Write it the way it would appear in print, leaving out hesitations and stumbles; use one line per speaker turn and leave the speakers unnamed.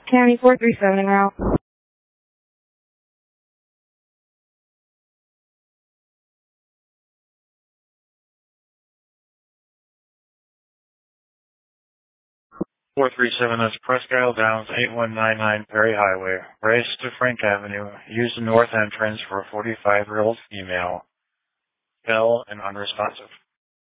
County 437 en route.
That's Presque Isle Downs, 8199 Perry Highway. Race to Frank Avenue. Use the north entrance for a 45-year-old female. Ill and unresponsive.